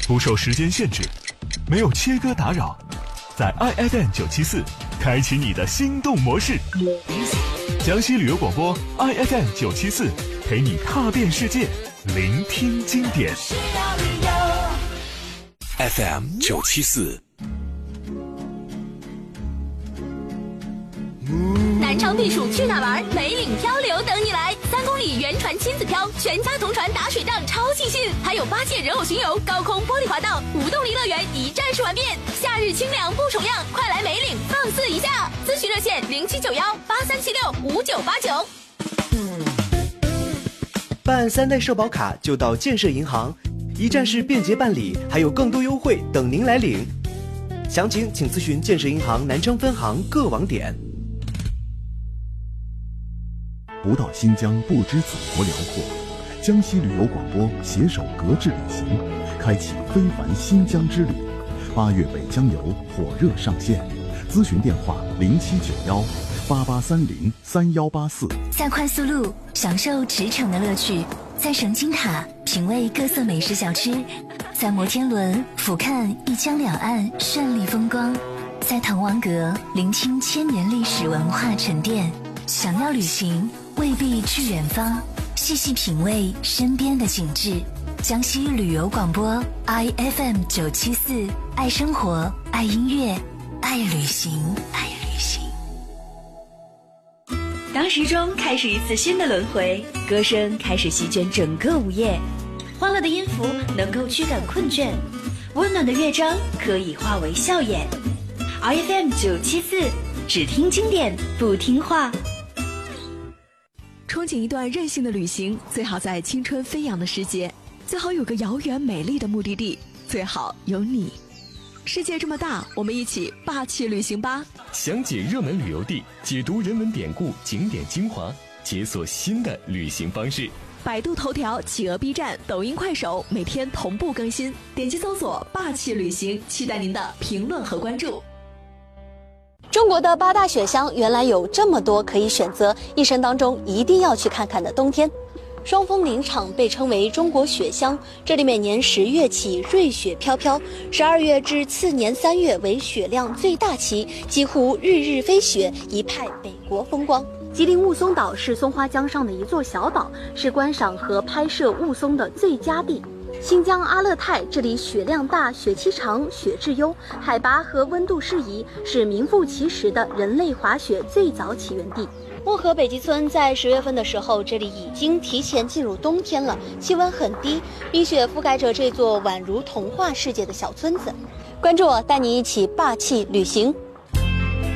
不受时间限制，没有切割打扰，在 IFM 974开启你的心动模式。江西旅游广播 IFM 974陪你踏遍世界，聆听经典。 FM 974。 南昌避暑去哪玩？梅岭漂流等你来！3公里原船亲子漂，全家同船打水仗，超尽兴！还有8届人偶巡游、高空玻璃滑道、无动力乐园一站式玩遍。夏日清凉不重样，快来梅岭放肆一下！咨询热线079183765989。 办3代社保卡就到建设银行，一站式便捷办理，还有更多优惠等您来领。详情请咨询建设银行南昌分行各网点。 不到新疆不知祖国辽阔，江西旅游广播携手格致旅行，开启非凡新疆之旅。8月北疆游火热上线，咨询电话079188303184。 在快速路享受驰骋的乐趣，在神经塔品味各色美食小吃，在摩天轮俯瞰一江两岸绚丽风光，在滕王阁聆听1000年历史文化沉淀。想要旅行，未必去远方，细细品味身边的景致。江西旅游广播 IFM 974，爱生活，爱音乐，爱旅行，爱旅行。 当时钟开始一次新的轮回，歌声开始席卷整个午夜，欢乐的音符能够驱赶困倦，温暖的乐章可以化为笑颜。IFM 974，只听经典，不听话。 憧憬一段任性的旅行，最好在青春飞扬的时节，最好有个遥远美丽的目的地，最好有你。世界这么大，我们一起霸气旅行吧！ 详解热门旅游地，解读人文典故、景点精华，解锁新的旅行方式。 百度头条、企鹅 B 站、抖音、快手每天同步更新，点击搜索霸气旅行，期待您的评论和关注。 中国的8大雪乡原来有这么多可以选择，一生当中一定要去看看的冬天。双峰林场被称为中国雪乡，这里每年10月起瑞雪飘飘，12月至次年3月为雪量最大期，几乎日日飞雪，一派北国风光。吉林雾凇岛是松花江上的一座小岛，是观赏和拍摄雾凇的最佳地。新疆阿勒泰，这里雪量大、雪期长、雪质优，海拔和温度适宜，是名副其实的人类滑雪最早起源地。漠河北极村在10月份的时候，这里已经提前进入冬天了，气温很低，冰雪覆盖着这座宛如童话世界的小村子。关注我，带你一起霸气旅行。